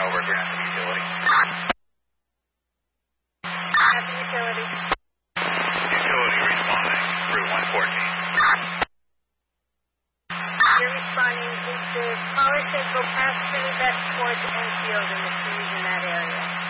over at Grantham Utility. Grantham Utility. Utility responding, Route 114. You're responding. Is the caller said go past Trinidad towards Enfield and the trees in that area?